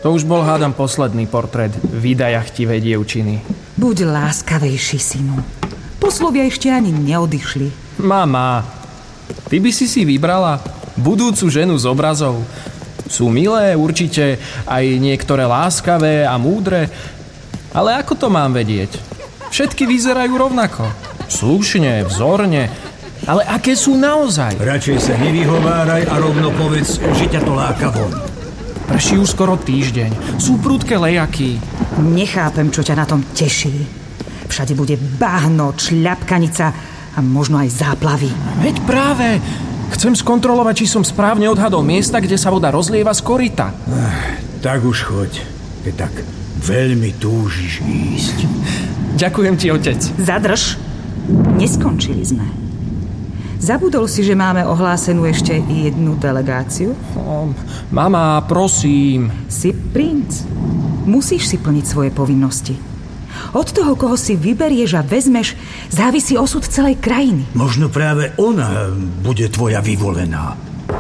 To už bol, hádam, posledný portrét vydajachtivej dievčiny. Buď láskavejší, synu. Poslovia ešte ani neodišli. Mama, ty by si vybrala budúcu ženu z obrazov. Sú milé, určite, aj niektoré láskavé a múdre. Ale ako to mám vedieť? Všetky vyzerajú rovnako. Slušne, vzorne. Ale aké sú naozaj? Radšej sa nevyhováraj a rovno povedz, že ťa to láka von. Prší už skoro týždeň. Sú prudké lejaky. Nechápem, čo ťa na tom teší. Všade bude bahno, šľapkanica a možno aj záplavy. Veď práve. Chcem skontrolovať, či som správne odhadol miesta, kde sa voda rozlieva z koryta. Tak už choď, keď tak veľmi túžiš ísť. Ďakujem ti, otec. Zadrž. Neskončili sme. Zabudol si, že máme ohlásenú ešte jednu delegáciu? Mama, prosím. Si princ. Musíš si plniť svoje povinnosti. Od toho, koho si vyberieš a vezmeš, závisí osud celej krajiny. Možno práve ona bude tvoja vyvolená.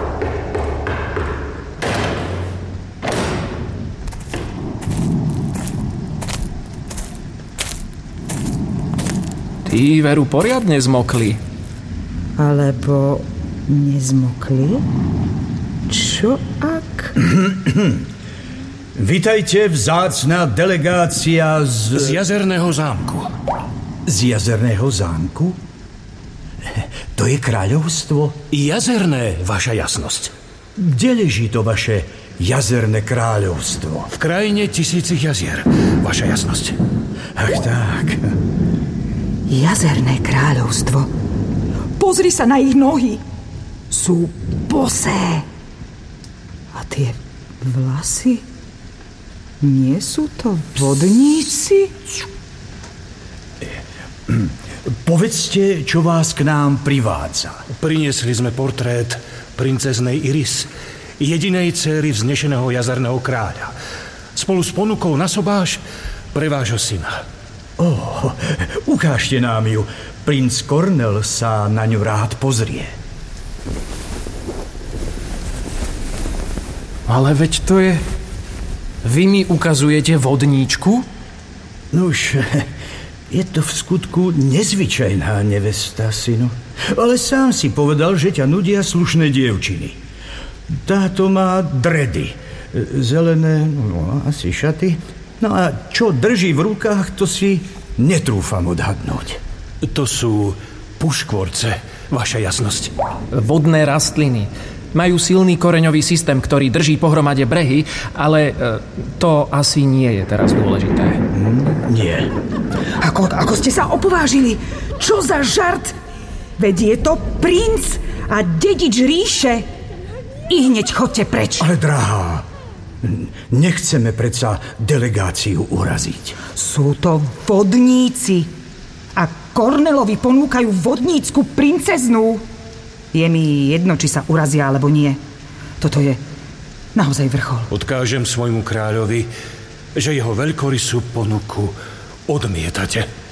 Tí, veru, poriadne zmokli. Alebo nezmokli? Čo ak... Vitajte, vzácna delegácia z Jazerného zámku. Z Jazerného zámku? To je kráľovstvo? Jazerné, vaša jasnosť. Kde leží to vaše Jazerné kráľovstvo? V krajine tisícich jazier, vaša jasnosť. Ach tak. Jazerné kráľovstvo. Pozri sa na ich nohy. Sú bosé. A tie vlasy? Nie sú to vodníci? Povedzte, čo vás k nám privádza. Priniesli sme portrét princeznej Iris, jedinej dcéry vznešeného jazerného kráľa. Spolu s ponukou na sobáš pre vášho syna. Ukážte nám ju. Princ Cornel sa na ňu rád pozrie. Ale veď to je... Vy mi ukazujete vodníčku? Nuž, je to v skutku nezvyčajná nevesta, synu. Ale sám si povedal, že ťa nudia slušné dievčiny. Táto má dredy. Zelené, asi šaty. No a čo drží v rukách, to si netrúfam odhadnúť. To sú puškvorce, vaša jasnosť. Vodné rastliny. Majú silný koreňový systém, ktorý drží pohromade brehy, ale to asi nie je teraz dôležité. Nie. Ako ste sa opovážili? Čo za žart? Veď je to princ a dedič ríše. I hneď chodte preč. Ale drahá, nechceme predsa delegáciu uraziť. Sú to vodníci. A Cornelovi ponúkajú vodnícku princeznú. Je mi jedno, či sa urazia, alebo nie. Toto je naozaj vrchol. Odkážem svojmu kráľovi, že jeho veľkorysú ponuku odmietate.